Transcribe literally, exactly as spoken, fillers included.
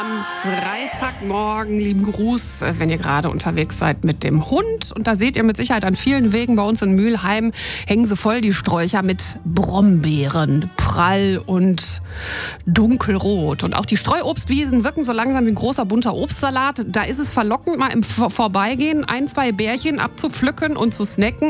Freitagmorgen, lieben Gruß, wenn ihr gerade unterwegs seid mit dem Hund. Und da seht ihr mit Sicherheit an vielen Wegen bei uns in Mülheim, hängen sie voll die Sträucher mit Brombeeren. Prall und dunkelrot. Und auch die Streuobstwiesen wirken so langsam wie ein großer bunter Obstsalat. Da ist es verlockend, mal im Vorbeigehen ein, zwei Bärchen abzupflücken und zu snacken.